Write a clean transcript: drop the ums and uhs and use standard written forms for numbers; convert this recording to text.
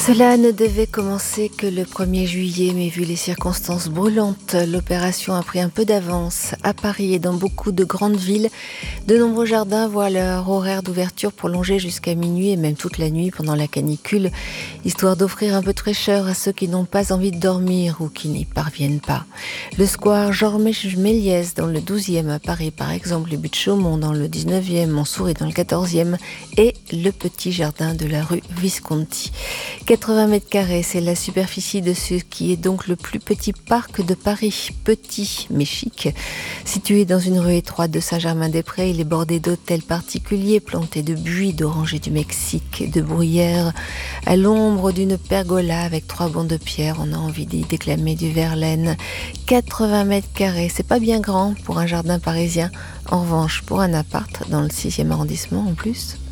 Cela ne devait commencer que le 1er juillet, mais vu les circonstances brûlantes, l'opération a pris un peu d'avance. À Paris et dans beaucoup de grandes villes, de nombreux jardins voient leur horaire d'ouverture prolongé jusqu'à minuit et même toute la nuit pendant la canicule, histoire d'offrir un peu de fraîcheur à ceux qui n'ont pas envie de dormir ou qui n'y parviennent pas. Le square Georges Méliès dans le 12e à Paris, par exemple, les buts de Chaumont dans le 19e, Montsouris dans le 14e et le petit jardin de la rue Visconti. 80 mètres carrés, c'est la superficie de ce qui est donc le plus petit parc de Paris. Petit mais chic. Situé dans une rue étroite de Saint-Germain-des-Prés, il est bordé d'hôtels particuliers, plantés de buis, d'orangers du Mexique, de bruyères. À l'ombre d'une pergola avec 3 bancs de pierre, on a envie d'y déclamer du Verlaine. 80 mètres carrés, c'est pas bien grand pour un jardin parisien. En revanche, pour un appart dans le 6e arrondissement en plus...